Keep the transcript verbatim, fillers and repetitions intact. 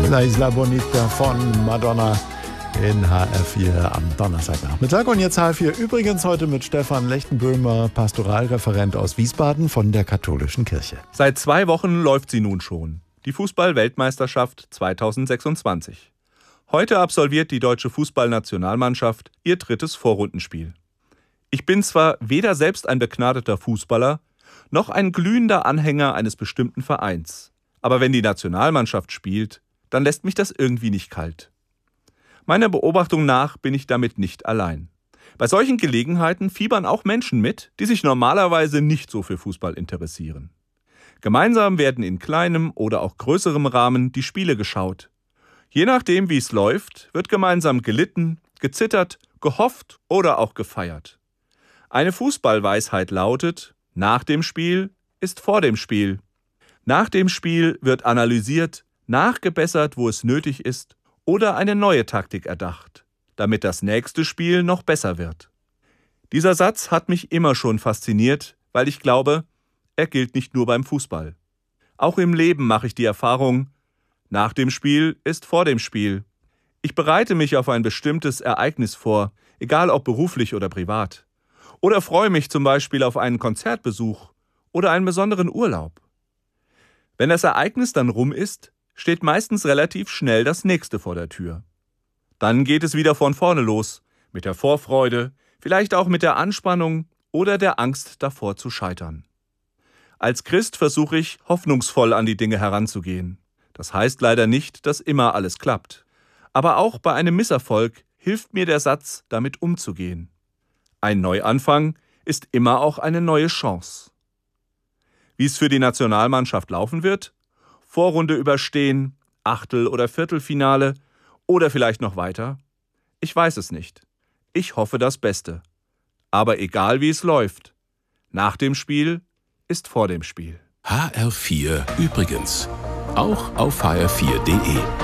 La Isla Bonita von Madonna in H R vier am Donnerstagnachmittag. Und jetzt H R vier übrigens heute mit Stefan Lechtenböhmer, Pastoralreferent aus Wiesbaden von der Katholischen Kirche. Seit zwei Wochen läuft sie nun schon, die Fußball-Weltmeisterschaft zweitausendsechsundzwanzig. Heute absolviert die deutsche Fußballnationalmannschaft ihr drittes Vorrundenspiel. Ich bin zwar weder selbst ein begnadeter Fußballer, noch ein glühender Anhänger eines bestimmten Vereins. Aber wenn die Nationalmannschaft spielt, dann lässt mich das irgendwie nicht kalt. Meiner Beobachtung nach bin ich damit nicht allein. Bei solchen Gelegenheiten fiebern auch Menschen mit, die sich normalerweise nicht so für Fußball interessieren. Gemeinsam werden in kleinem oder auch größerem Rahmen die Spiele geschaut. Je nachdem, wie es läuft, wird gemeinsam gelitten, gezittert, gehofft oder auch gefeiert. Eine Fußballweisheit lautet: Nach dem Spiel ist vor dem Spiel. Nach dem Spiel wird analysiert, nachgebessert, wo es nötig ist, oder eine neue Taktik erdacht, damit das nächste Spiel noch besser wird. Dieser Satz hat mich immer schon fasziniert, weil ich glaube, er gilt nicht nur beim Fußball. Auch im Leben mache ich die Erfahrung: Nach dem Spiel ist vor dem Spiel. Ich bereite mich auf ein bestimmtes Ereignis vor, egal ob beruflich oder privat. Oder freue mich zum Beispiel auf einen Konzertbesuch oder einen besonderen Urlaub. Wenn das Ereignis dann rum ist, steht meistens relativ schnell das nächste vor der Tür. Dann geht es wieder von vorne los, mit der Vorfreude, vielleicht auch mit der Anspannung oder der Angst davor zu scheitern. Als Christ versuche ich, hoffnungsvoll an die Dinge heranzugehen. Das heißt leider nicht, dass immer alles klappt. Aber auch bei einem Misserfolg hilft mir der Satz, damit umzugehen. Ein Neuanfang ist immer auch eine neue Chance. Wie es für die Nationalmannschaft laufen wird? Vorrunde überstehen, Achtel- oder Viertelfinale oder vielleicht noch weiter? Ich weiß es nicht. Ich hoffe das Beste. Aber egal wie es läuft, nach dem Spiel ist vor dem Spiel. H R vier übrigens. Auch auf H R vier punkt de.